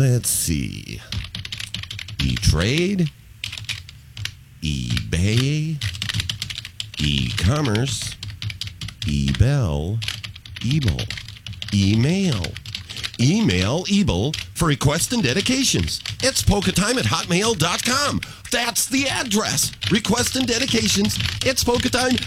Let's see. E-Trade, eBay, e-commerce, eBell, Ebel, email. Email Ebel for requests and dedications. It's polkatime@hotmail.com. That's the address. Requests and dedications. It's polkatime.